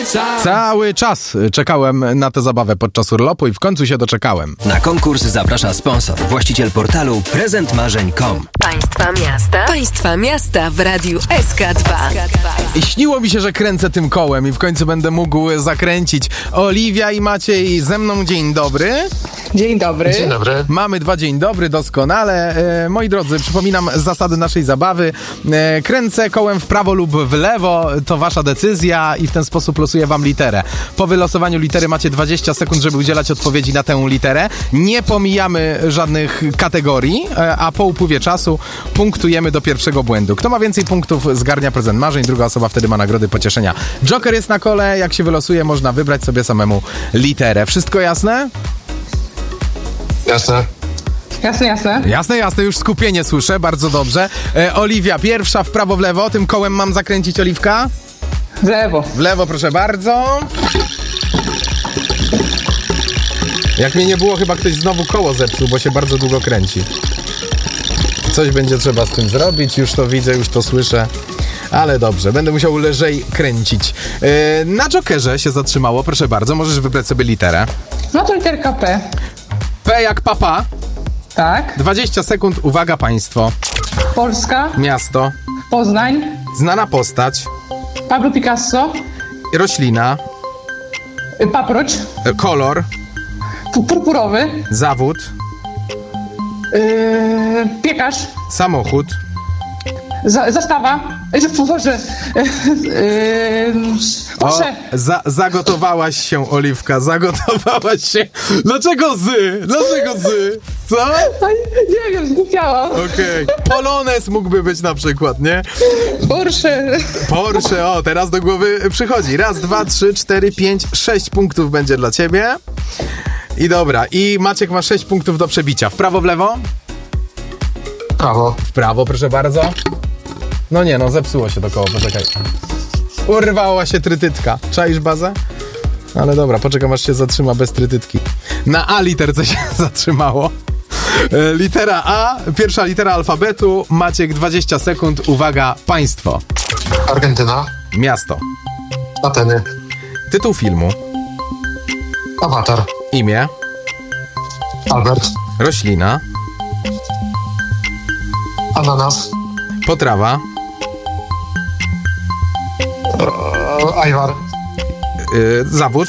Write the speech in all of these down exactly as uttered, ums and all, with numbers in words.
czas. Cały czas czekałem na tę zabawę podczas urlopu i w końcu się doczekałem. Na konkurs zaprasza sponsor, właściciel portalu prezent marzeń kropka com. Państwa miasta. Państwa miasta w Radiu S K dwa. I śniło mi się, że kręcę tym kołem i w końcu będę mógł zakręcić. Oliwia i Maciej ze mną, dzień dobry. Dzień dobry. Dzień dobry. Mamy dwa dzień dobry, doskonale. E, moi drodzy, przypominam zasady naszej zabawy. E, kręcę kołem w prawo lub w lewo, to wasza decyzja i w ten sposób losuję wam literę. Po wylosowaniu litery macie dwadzieścia sekund, żeby udzielać odpowiedzi na tę literę. Nie pomijamy żadnych kategorii, e, a po upływie czasu punktujemy do pierwszego błędu. Kto ma więcej punktów, zgarnia prezent marzeń, druga osoba wtedy ma nagrody pocieszenia. Joker jest na kole, jak się wylosuje, można wybrać sobie samemu literę. Wszystko jasne? Jasne. Jasne, jasne. Jasne, jasne, już skupienie słyszę, bardzo dobrze. E, Oliwia, pierwsza w prawo, w lewo. Tym kołem mam zakręcić, Oliwka? W lewo. W lewo, proszę bardzo. Jak mnie nie było, chyba ktoś znowu koło zepsuł, bo się bardzo długo kręci. Coś będzie trzeba z tym zrobić, już to widzę, już to słyszę. Ale dobrze, będę musiał lżej kręcić. E, na Jokerze się zatrzymało, proszę bardzo, możesz wybrać sobie literę. No to literka P. P jak papa. Tak. dwadzieścia sekund, uwaga państwo. Polska. Miasto. Poznań. Znana postać. Pablo Picasso. Roślina. y, Paproć. e, Kolor. Pu- Purpurowy. Zawód. Yy, piekarz. Samochód. Za- zastawa. Yy, Boże. Yy, Proszę. O, za, zagotowałaś się, Oliwka, zagotowałaś się. Dlaczego zy? Dlaczego zy? Co? Nie wiem, zgłupiałam. Okej. Okay. Polonez mógłby być na przykład, nie? Porsche. Porsche, o, teraz do głowy przychodzi. Raz, dwa, trzy, cztery, pięć, sześć punktów będzie dla ciebie. I dobra, i Maciek ma sześć punktów do przebicia. W prawo, w lewo? Prawo. W prawo, proszę bardzo. No nie, no zepsuło się to koło, poczekaj. Urwała się trytytka. Czaisz bazę? Ale dobra, poczekam aż się zatrzyma bez trytytki. Na A literce się zatrzymało. E, litera A, pierwsza litera alfabetu. Maciek, dwadzieścia sekund. Uwaga, państwo. Argentyna. Miasto. Ateny. Tytuł filmu. Awatar. Imię. Albert. Roślina. Ananas. Potrawa. E, Ajwar. E, zawód.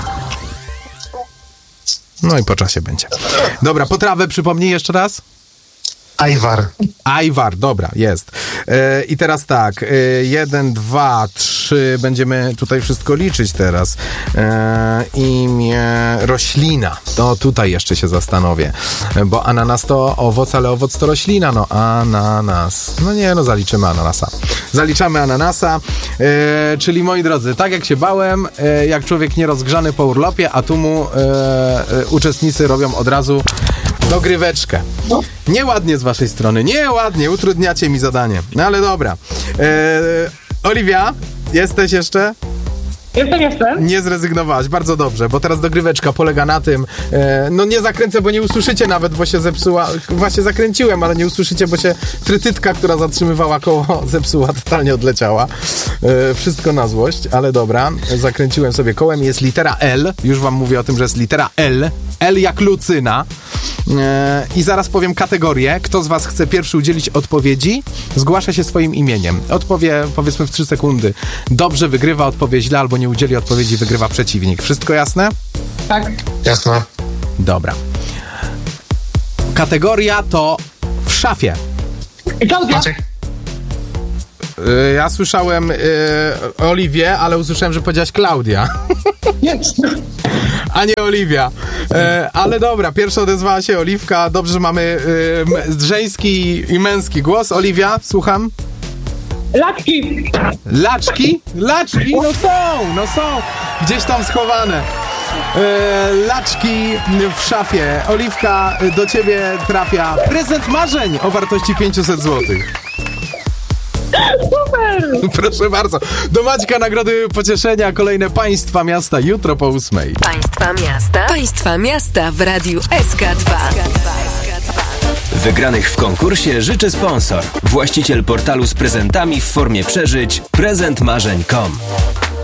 No i po czasie będzie. Dobra, potrawę przypomnij jeszcze raz. Ajwar. Ajwar, dobra, jest. E, I teraz tak, e, jeden, dwa, trzy, będziemy tutaj wszystko liczyć teraz. E, imię, roślina, to tutaj jeszcze się zastanowię, e, bo ananas to owoc, ale owoc to roślina, no ananas. No nie, no zaliczymy ananasa. Zaliczamy ananasa, e, czyli moi drodzy, tak jak się bałem, e, jak człowiek nierozgrzany po urlopie, a tu mu e, e, uczestnicy robią od razu dogryweczkę. Nieładnie z waszej strony, nieładnie, utrudniacie mi zadanie. No ale dobra. Eee, Oliwia, jesteś jeszcze? Jestem, jestem. Nie zrezygnowałaś, bardzo dobrze, bo teraz dogryweczka polega na tym, e, no nie zakręcę, bo nie usłyszycie nawet, bo się zepsuła, właśnie zakręciłem, ale nie usłyszycie, bo się trytytka, która zatrzymywała koło, zepsuła, totalnie odleciała. E, wszystko na złość, ale dobra, zakręciłem sobie kołem, jest litera L, już wam mówię o tym, że jest litera L, L jak Lucyna. E, I zaraz powiem kategorię. Kto z was chce pierwszy udzielić odpowiedzi, zgłasza się swoim imieniem. Odpowie powiedzmy w trzy sekundy. Dobrze, wygrywa, odpowie źle albo nie udzieli odpowiedzi, wygrywa przeciwnik. Wszystko jasne? Tak. Jasne. Dobra. Kategoria to w szafie. Klaudia. Maciek. E, ja słyszałem e, Oliwię, ale usłyszałem, że powiedziałaś Klaudia. Jest. A nie Oliwia. E, ale dobra, pierwsza odezwała się Oliwka. Dobrze, że mamy e, żeński i męski głos. Oliwia, słucham. Laczki. Laczki? Laczki? No są, no są. Gdzieś tam schowane. E, laczki w szafie. Oliwka, do ciebie trafia prezent marzeń o wartości pięćset złotych. Super. Proszę bardzo. Do Maćka nagrody pocieszenia. Kolejne państwa miasta jutro po ósmej. Państwa miasta. Państwa miasta w Radiu S K dwa. Wygranych w konkursie życzy sponsor, właściciel portalu z prezentami w formie przeżyć prezent marzeń kropka com.